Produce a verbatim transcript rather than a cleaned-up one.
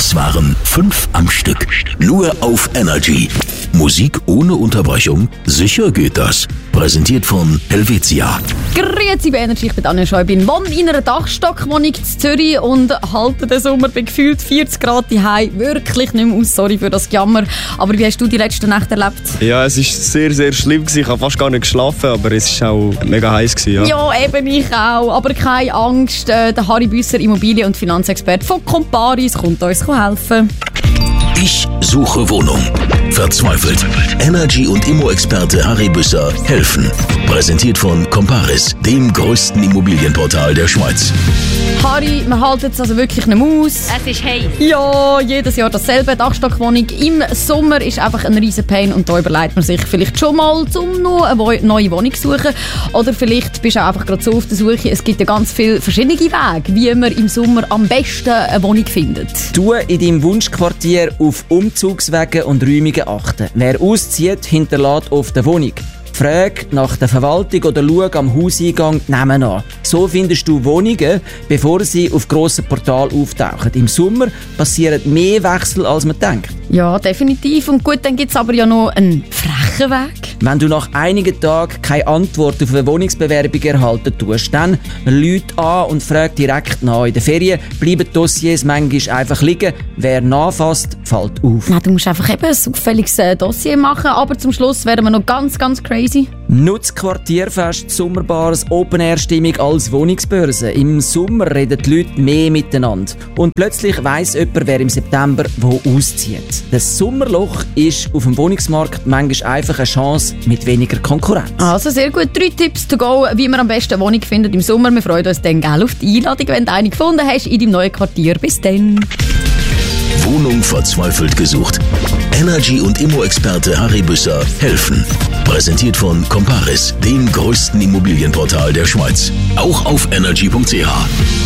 Das waren fünf am Stück. Nur auf Energy. Musik ohne Unterbrechung? Sicher geht das. Präsentiert von Helvetia. Grüezi bei Energy, ich bin Anja Scheu, bin Mann in einer Dachstockwohnung in Zürich und halte den Sommer bei gefühlt vierzig Grad daheim wirklich nicht mehr aus. Sorry für das Jammer. Aber wie hast du die letzten Nächte erlebt? Ja, es war sehr, sehr schlimm. Ich habe fast gar nicht geschlafen, aber es war auch mega heiß. Ja. ja, eben ich auch. Aber keine Angst, der Harry Büsser, Immobilien- und Finanzexperte von Comparis, kommt uns helfen. Ich suche Wohnung. Verzweifelt. Energy- und Immo-Experte Harry Büsser helfen. Präsentiert von Comparis, dem größten Immobilienportal der Schweiz. Harry, wir halten es also wirklich nicht mehr aus. Es ist heiß. Ja, jedes Jahr dasselbe. Dachstockwohnung im Sommer ist einfach ein riesen Pain und da überlegt man sich vielleicht schon mal, um noch eine neue Wohnung zu suchen. Oder vielleicht bist du auch einfach gerade so auf der Suche. Es gibt ja ganz viele verschiedene Wege, wie man im Sommer am besten eine Wohnung findet. Du in deinem Wunschquartier auf Umzugswege und Räumungen achten. Wer auszieht, hinterlässt oft eine Wohnung. Frag nach der Verwaltung oder schau am Hauseingang Namen an. So findest du Wohnungen, bevor sie auf grossen Portalen auftauchen. Im Sommer passieren mehr Wechsel, als man denkt. Ja, definitiv. Und gut, dann gibt es aber ja noch einen frechen Weg. Wenn du nach einigen Tagen keine Antwort auf eine Wohnungsbewerbung erhalten tust, dann Leute an und frag direkt nach. In den Ferien bleiben Dossiers manchmal einfach liegen. Wer nachfasst, fällt auf. Nein, du musst einfach eben ein auffälliges Dossier machen, aber zum Schluss werden wir noch ganz, ganz crazy. Nutz Quartierfest, Sommerbares, Open-Air-Stimmung als Wohnungsbörse. Im Sommer reden die Leute mehr miteinander. Und plötzlich weiss jemand, wer im September wo auszieht. Das Sommerloch ist auf dem Wohnungsmarkt manchmal einfach eine Chance mit weniger Konkurrenz. Also sehr gut. Drei Tipps to go, wie man am besten eine Wohnung findet im Sommer. Wir freuen uns dann gerne auf die Einladung, wenn du eine gefunden hast in deinem neuen Quartier. Bis dann. Wohnung verzweifelt gesucht. Energy- und Immo-Experte Harry Büsser helfen. Präsentiert von Comparis, dem größten Immobilienportal der Schweiz. Auch auf energy punkt c h.